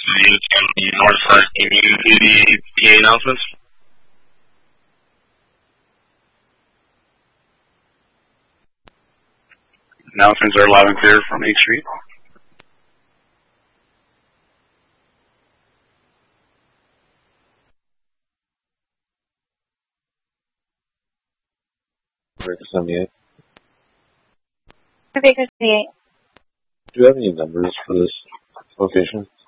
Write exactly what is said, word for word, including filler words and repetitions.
Units on the north side. Can you do the P A announcements? Announcements are loud and clear from eighth Street. Baker seventy-eight. Baker seventy-eight. Do you have any numbers for this location?